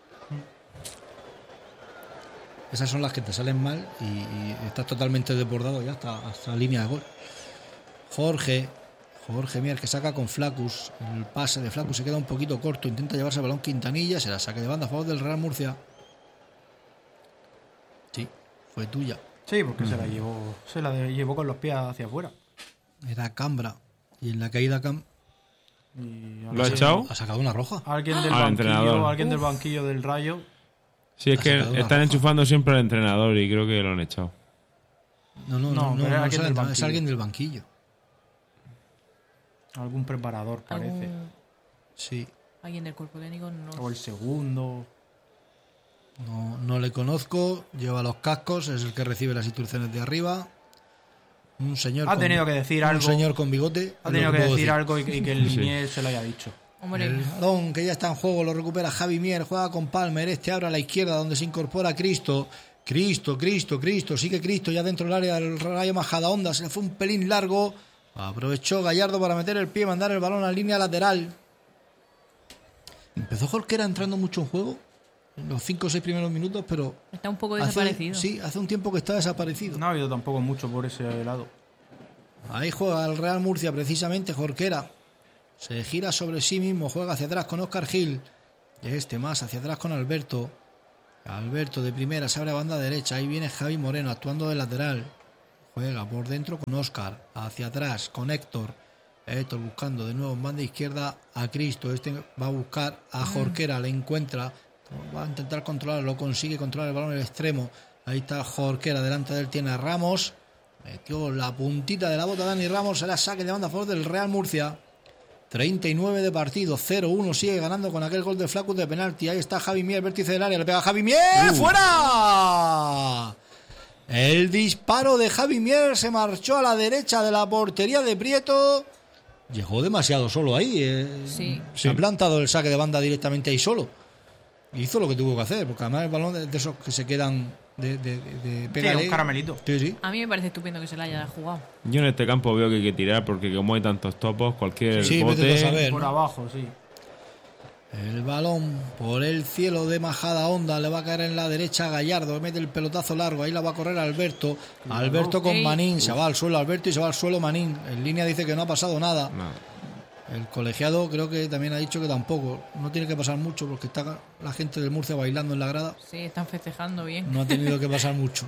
Esas son las que te salen mal y, y estás totalmente desbordado ya hasta, hasta la línea de gol. Jorge, Jorge Mier que saca con Flacus. El pase de Flacus se queda un poquito corto, intenta llevarse el balón Quintanilla, se la saque de banda a favor del Real Murcia. Sí, fue tuya. Sí, porque se la llevó se la de- llevó con los pies hacia afuera. Era Cambra. Y en la caída Cam Y ¿Lo ha echado? ha sacado una roja. Alguien del Al banquillo, entrenador. alguien del banquillo del Rayo. Sí, es Ha que sacado una están roja. enchufando siempre al entrenador y creo que lo han echado. No, no, No, no, no, pero es no alguien es, del el- es banquillo. alguien del banquillo. Algún preparador, parece. Algún- Sí, Alguien del cuerpo técnico no. O el segundo. no, no le conozco. Lleva los cascos, es el que recibe las instrucciones de arriba. Un señor. Ha con- tenido que decir un algo. señor con bigote. Ha es tenido lo que puedo decir decir. algo y, y que el Sí. Liniers se lo haya dicho. Hombre, El balón que ya está en juego lo recupera Javi Mier, juega con Palmer, este abre a la izquierda donde se incorpora Cristo. Cristo, Cristo, Cristo, sigue Cristo ya dentro del área del Rayo Majadahonda, se le fue un pelín largo. Aprovechó Gallardo para meter el pie y mandar el balón a la línea lateral. Empezó Jorquera entrando mucho en juego en los cinco o seis primeros minutos, pero está un poco hace, desaparecido. sí, hace un tiempo que está desaparecido. No ha habido tampoco mucho por ese lado. Ahí juega el Real Murcia precisamente Jorquera. Se gira sobre sí mismo, juega hacia atrás con Oscar Gil. Este más hacia atrás con Alberto. Alberto de primera se abre a banda derecha. Ahí viene Javi Moreno actuando de lateral. Juega por dentro con Oscar. Hacia atrás con Héctor. Héctor buscando de nuevo en banda izquierda a Cristo. Este va a buscar a Jorquera. Le encuentra. Va a intentar controlarlo. Consigue controlar el balón en el extremo. Ahí está Jorquera. Delante de él tiene a Ramos. Metió la puntita de la bota Dani Ramos. Será saque de banda a favor del Real Murcia. treinta y nueve de partido, cero uno, sigue ganando con aquel gol de Flacus de penalti. Ahí está Javi Mier, vértice del área, le pega a Javi Mier, Uh. ¡fuera! El disparo de Javi Mier se marchó a la derecha de la portería de Prieto. Llegó demasiado solo ahí. eh. Sí. Se ha plantado el saque de banda directamente ahí solo. Hizo lo que tuvo que hacer, porque además el balón de, de esos que se quedan de, de, de, de Sí, pégale. un caramelito. Sí, sí. A mí me parece estupendo que se la haya jugado. Yo en este campo veo que hay que tirar porque como hay tantos topos, cualquier Sí, vete tú a bote... saber. Por ¿no? abajo, sí. El balón por el cielo de Majadahonda le va a caer en la derecha a Gallardo, mete el pelotazo largo, ahí la va a correr Alberto. Alberto con Ey. Manín, se va al suelo Alberto y se va al suelo Manín. En línea dice que no ha pasado nada. No. El colegiado creo que también ha dicho que tampoco. No tiene que pasar mucho porque está la gente del Murcia bailando en la grada. Sí, están festejando bien. No ha tenido que pasar mucho.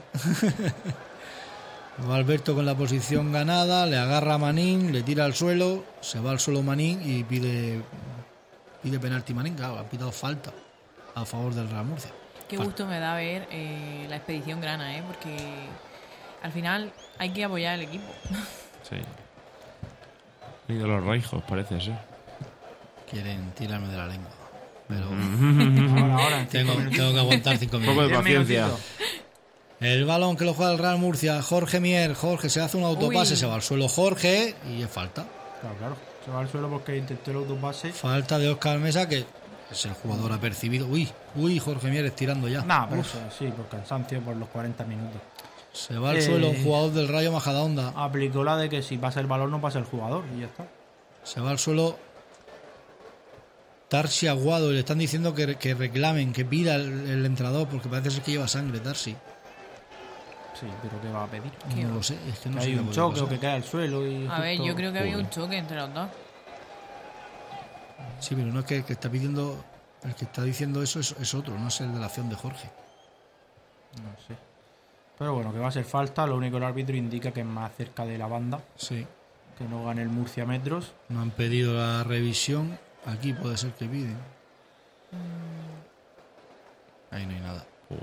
Va Alberto con la posición ganada, le agarra a Manín, le tira al suelo, se va al suelo Manín y pide pide penalti Manín. Claro, ha pitado falta a favor del Real Murcia. Qué gusto me da ver eh, la expedición grana, ¿eh? Porque al final hay que apoyar al equipo. Sí. Ni de los raijos, parece ser. Quieren tirarme de la lengua. Pero Ahora, ahora, en cinco tengo, minutitos. tengo que aguantar cinco Un poco de minutos. Diez paciencia. minutitos. El balón que lo juega el Real Murcia, Jorge Mier. Jorge se hace un autopase, Uy. se va al suelo Jorge y es falta. Claro, claro. Se va al suelo porque intentó el autopase. Falta de Óscar Mesa, que es el jugador apercibido. Uy, uy, Jorge Mier estirando ya. Nah, pero eso, sí, por cansancio, por los cuarenta minutos. Se va al Eh. suelo un jugador del Rayo Majadahonda. Aplicó la de que si pasa el balón no pasa el jugador y ya está. Se va al suelo Tarsi Aguado. Y le están diciendo que, que reclamen, que pida el, el entrenador, porque parece ser que lleva sangre Tarsi. Sí, pero ¿qué va a pedir? Qué No va. lo sé, es que no Que sé hay qué un puede choque o pasar. que cae al suelo y... A ver, justo- yo creo que había Joder. un choque entre los dos. Sí, pero no es que, que está pidiendo el que está diciendo eso es, es otro, no es el de la acción de Jorge. No sé. Pero bueno, que va a ser falta. Lo único que el árbitro indica que es más cerca de la banda. Sí. Que no gane el Murcia metros. No han pedido la revisión. Aquí puede ser que piden. Ahí no hay nada.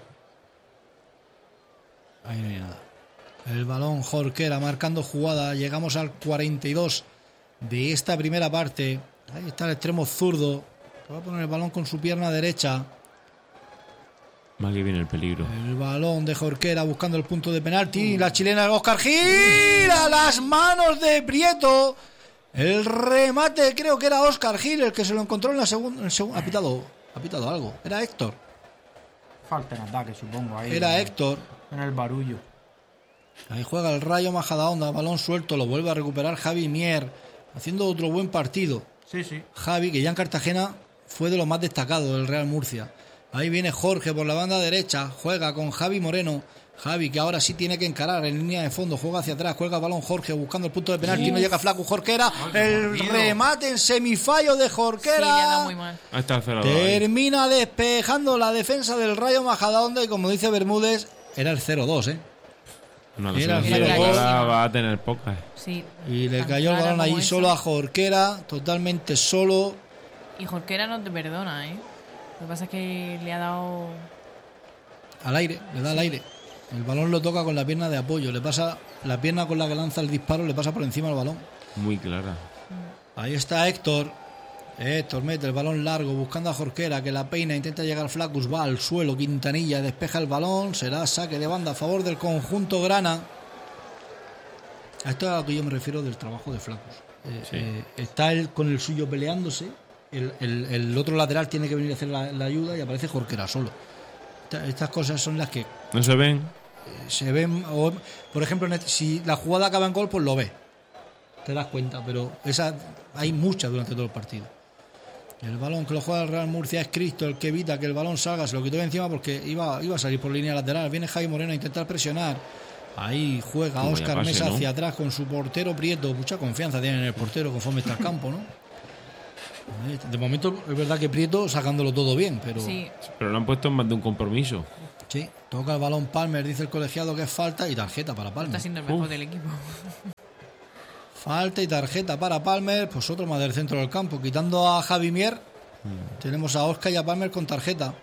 Ahí no hay nada. El balón Jorquera marcando jugada. Llegamos al cuarenta y dos de esta primera parte. Ahí está el extremo zurdo. Va a poner el balón con su pierna derecha. Más que viene el peligro. El balón de Jorquera buscando el punto de penalti. La chilena de Óscar Gil a las manos de Prieto. El remate, creo que era Óscar Gil el que se lo encontró en la segunda. Seg ha pitado, ha pitado algo. Era Héctor. Falta en ataque, supongo. Ahí Era en, Héctor. En el barullo. Ahí juega el Rayo Majadahonda. Balón suelto, lo vuelve a recuperar Javi Mier. Haciendo otro buen partido. Sí, sí. Javi, que ya en Cartagena fue de los más destacados del Real Murcia. Ahí viene Jorge por la banda derecha, juega con Javi Moreno. Javi, que ahora sí tiene que encarar en línea de fondo, juega hacia atrás, juega el balón Jorge buscando el punto de penalti, no llega Flaco Jorquera. El remate en semifallo de Jorquera. Sí, le ha dado muy mal. Ahí está el cero. Termina despejando la defensa del Rayo Majadahonda y como dice Bermúdez, era el cero dos, ¿eh? Una Era lesión el de cero dos. cara va a tener pocas. Sí. Y le Tan cayó el clara balón como allí esa. solo a Jorquera, totalmente solo. Y Jorquera no te perdona, ¿eh? Lo que pasa es que le ha dado... Al aire, le da al aire. El balón lo toca con la pierna de apoyo. Le pasa la pierna con la que lanza el disparo, le pasa por encima del balón. Muy clara. Ahí está Héctor. Héctor mete el balón largo buscando a Jorquera que la peina, intenta llegar Flacus, va al suelo. Quintanilla despeja el balón. Será saque de banda a favor del conjunto grana. A esto es a lo que yo me refiero del trabajo de Flacus. Eh, Sí. eh, está él con el suyo peleándose. El, el- el otro lateral tiene que venir a hacer la, la ayuda y aparece Jorquera solo. Esta- Estas cosas son las que No se ven. se ven, o, por ejemplo, en el- si la jugada acaba en gol, pues lo ves, te das cuenta, pero esa hay muchas durante todo el partido. El balón que lo juega el Real Murcia es Cristo el que evita que el balón salga, se lo quitó de encima porque iba, iba a salir por línea lateral. Viene Javi Moreno a intentar presionar. Ahí juega Vaya Óscar pase, Mesa ¿no? hacia atrás con su portero Prieto. Mucha confianza tiene en el portero conforme está el campo, ¿no? De momento es verdad que Prieto sacándolo todo bien, pero Sí, Pero lo han puesto en más de un compromiso. sí, toca el balón Palmer, dice el colegiado que es falta y tarjeta para Palmer. está siendo el mejor Uf. del equipo. Falta y tarjeta para Palmer, pues otro más del centro del campo. Quitando a Javi Mier, tenemos a Óscar y a Palmer con tarjeta.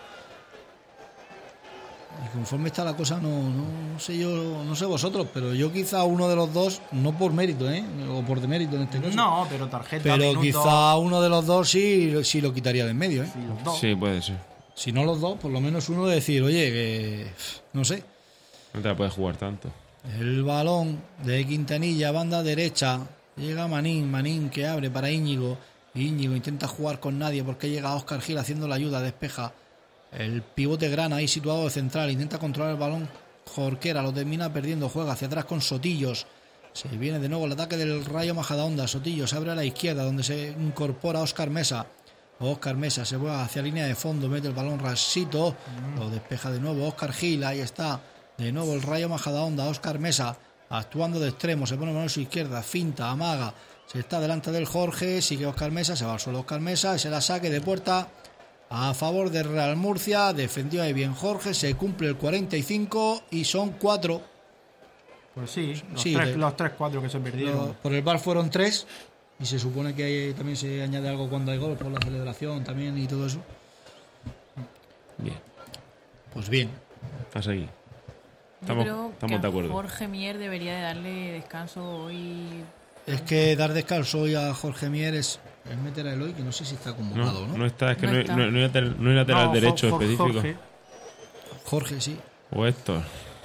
Y conforme está la cosa, no, no sé yo, no sé vosotros, pero yo quizá uno de los dos, no por mérito, ¿eh? O por demérito en este caso. No, pero tarjeta. pero minuto, quizá uno de los dos sí, sí lo quitaría de en medio, ¿eh? sí, los dos. Sí, puede ser. Si no los dos, por lo menos uno de decir, oye, que no sé. No te la puedes jugar tanto. El balón de Quintanilla, banda derecha. Llega Manín, Manín que abre para Íñigo. Íñigo intenta jugar con nadie porque llega Óscar Gil haciendo la ayuda, despeja. El pivote Grana ahí situado de central, intenta controlar el balón. Jorquera lo termina perdiendo, juega hacia atrás con Sotillos. Se viene de nuevo el ataque del Rayo Majadahonda. Sotillos se abre a la izquierda donde se incorpora Óscar Mesa. Óscar Mesa se va hacia línea de fondo, mete el balón rasito, lo despeja de nuevo Óscar Gil, ahí está. De nuevo el Rayo Majadahonda, Óscar Mesa actuando de extremo, se pone mano a su izquierda, finta, amaga, se está delante del Jorge, sigue Óscar Mesa, se va al suelo Óscar Mesa, se la saque de puerta a favor del Real Murcia, defendió ahí bien Jorge, se cumple el cuarenta y cinco y son cuatro. Pues sí, los, Sí, tres, de- los tres, cuatro que se perdieron. Los- por el V A R fueron tres y se supone que hay- también se añade algo cuando hay gol por la celebración también y todo eso. Bien. Pues bien, A seguir. Yo Estamos, creo estamos que de a acuerdo. Jorge Mier debería de darle descanso hoy. es que dar descanso hoy a Jorge Mier es, es meter a Eloy, que no sé si está convocado, No, ¿no? no está, es que No no, hay- está. no, no hay lateral, no hay lateral No, derecho Jo- Jo- específico. Jorge. Jorge, sí. O Héctor.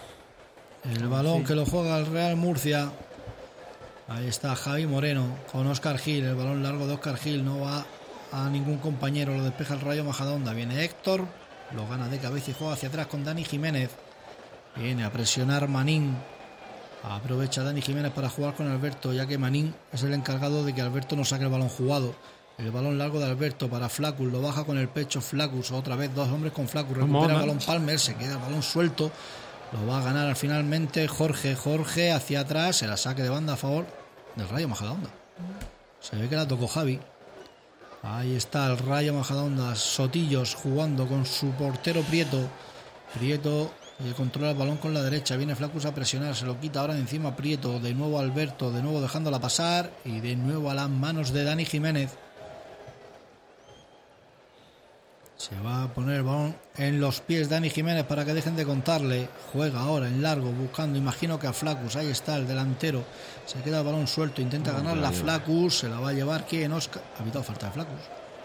El balón Sí. que lo juega el Real Murcia. Ahí está Javi Moreno con Óscar Gil. El balón largo de Óscar Gil no va a ningún compañero. Lo despeja el Rayo Majadahonda. Viene Héctor. Lo gana de cabeza y juega hacia atrás con Dani Jiménez. Viene a presionar Manín. Aprovecha Dani Jiménez para jugar con Alberto, ya que Manín es el encargado de que Alberto no saque el balón jugado. El balón largo de Alberto para Flacus. Lo baja con el pecho Flacus. Otra vez dos hombres con Flacus. Recupera Vamos, el ¿no? balón Palmer. Se queda el balón suelto. Lo va a ganar finalmente Jorge. Jorge hacia atrás. Se la saque de banda a favor del Rayo Majadahonda. Se ve que la tocó Javi. Ahí está el Rayo Majadahonda. Sotillos jugando con su portero Prieto. Prieto eh, controla el balón con la derecha. Viene Flaccus a presionar. Se lo quita ahora de encima Prieto. De nuevo Alberto. De nuevo dejándola pasar. Y de nuevo a las manos de Dani Jiménez. Se va a poner el balón en los pies Dani Jiménez para que dejen de contarle. Juega ahora en largo, buscando, imagino que a Flaccus. Ahí está el delantero. Se queda el balón suelto, intenta no, ganar la Flaccus. Se la va a llevar ¿quién? Oscar. Ha pitado falta de Flaccus.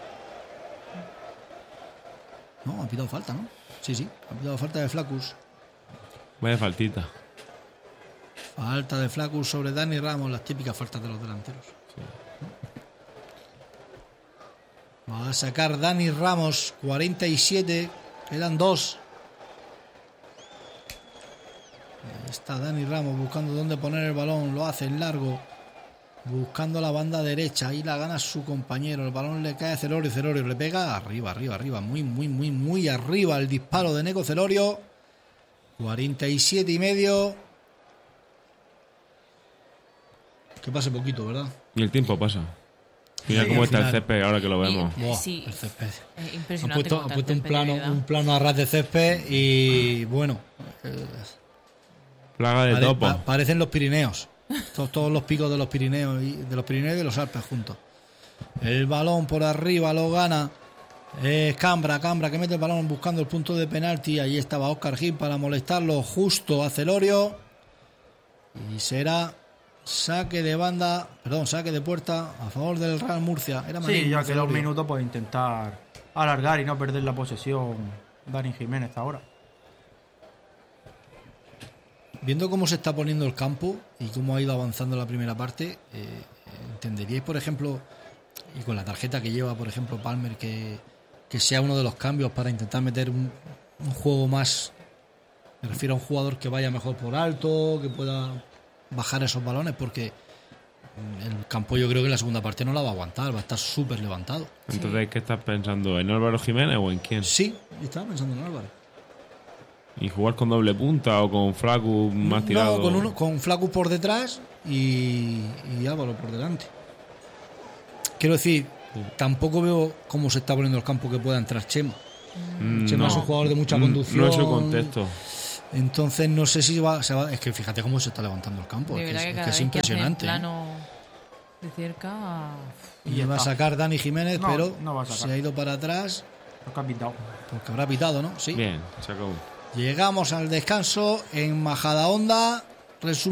No, ha pitado falta, ¿no? Sí, sí, ha pitado falta de Flaccus. Vaya faltita. Falta de Flaccus sobre Dani Ramos, las típicas faltas de los delanteros. Sí. Va a sacar Dani Ramos, cuarenta y siete, quedan dos. Ahí está Dani Ramos buscando dónde poner el balón, lo hace en largo, buscando la banda derecha, ahí la gana su compañero, el balón le cae a Celorio, Celorio le pega arriba, arriba, arriba, muy, muy, muy, muy arriba el disparo de Neco Celorio, cuarenta y siete y medio. Que pase poquito, ¿verdad? Y el tiempo pasa. Mira cómo está el césped ahora que lo vemos. Y, Buah, sí, el césped. es impresionante. Ha puesto, cómo ha está puesto el un césped, plano, de verdad. un plano a ras de césped y bueno, eh, Plaga de pare- topo. pa- parecen los Pirineos, todos, todos los picos de los Pirineos y de los Pirineos y de los Alpes juntos. El balón por arriba lo gana eh, Cambra, Cambra que mete el balón buscando el punto de penalti. Ahí estaba Óscar Gil para molestarlo justo a Celorio y será saque de banda, perdón, saque de puerta a favor del Real Murcia. Era Sí, Manín, ya no que Celorio. dos minutos pues intentar alargar y no perder la posesión Dani Jiménez ahora. Viendo cómo se está poniendo el campo y cómo ha ido avanzando la primera parte, eh, ¿entenderíais, por ejemplo, y con la tarjeta que lleva, por ejemplo, Palmer, que, que sea uno de los cambios para intentar meter un, un juego más? Me refiero a un jugador que vaya mejor por alto, que pueda bajar esos balones, porque el campo yo creo que en la segunda parte no la va a aguantar, va a estar súper levantado. Entonces, ¿qué estás pensando? ¿En Álvaro Jiménez o en quién? Sí, estaba pensando en Álvaro. ¿Y jugar con doble punta o con Flaccus más tirado? No, con, uno, con Flaccus por detrás y, y Álvaro por delante. Quiero decir, tampoco veo cómo se está poniendo el campo que pueda entrar Chema. Mm, Chema no. es un jugador de mucha Mm, conducción. No es su contexto. Entonces no sé si va, se va. Es que fíjate cómo se está levantando el campo. De Es que, verdad es, que es cada que es vez que hace impresionante. ¿eh? plano de cerca. Y ya va a está. sacar Dani Jiménez, No, pero no va a sacar. se ha ido para atrás Lo que ha pintado. porque habrá pitado, ¿no? Sí. Bien, se acabó. Llegamos al descanso en Majadahonda. Resumen.